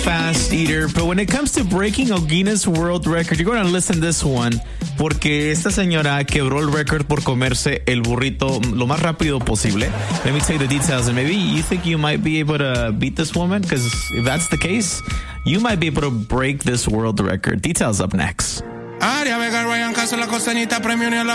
fast eater, but when it comes to breaking a Guinness World Record, you're going to listen to this one, porque esta señora quebró el récord por comerse el burrito lo más rápido posible. Let me tell you the details, and maybe you think you might be able to beat this woman, because if that's the case, you might be able to break this world record. Details up next. Área Vega, Ryan Castro, la costeñita, premio